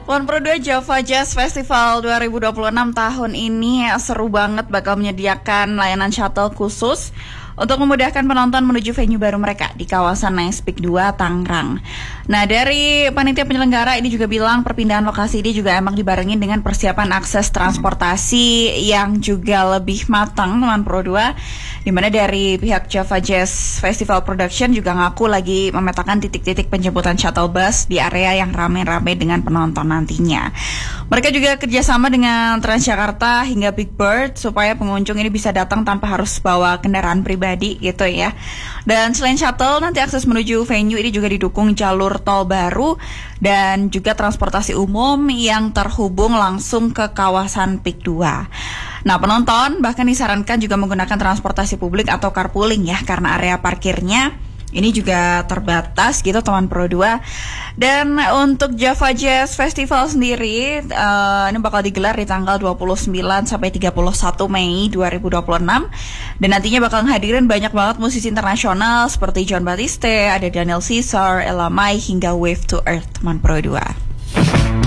Pon Pro 2 Java Jazz Festival 2026 tahun ini seru banget, bakal menyediakan layanan shuttle khusus untuk memudahkan penonton menuju venue baru mereka di kawasan Nice Peak 2 Tangerang. Nah, dari panitia penyelenggara ini juga bilang perpindahan lokasi ini juga emang dibarengin dengan persiapan akses transportasi yang juga lebih matang, teman Pro 2. Dimana dari pihak Java Jazz Festival Production juga ngaku lagi memetakan titik-titik penjemputan shuttle bus di area yang ramai-ramai dengan penonton nantinya. Mereka juga kerjasama dengan Transjakarta hingga Big Bird supaya pengunjung ini bisa datang tanpa harus bawa kendaraan pribadi gitu ya. Dan selain shuttle, nanti akses menuju venue ini juga didukung jalur tol baru dan juga transportasi umum yang terhubung langsung ke kawasan Peak 2. Nah, penonton bahkan disarankan juga menggunakan transportasi publik atau carpooling ya, karena area parkirnya ini juga terbatas gitu, teman Pro 2. Dan untuk Java Jazz Festival sendiri ini bakal digelar di tanggal 29 sampai 31 Mei 2026. Dan nantinya bakal ngehadirin banyak banget musisi internasional seperti Jon Batiste, ada Daniel Caesar, Ella Mai hingga Wave to Earth, teman Pro 2.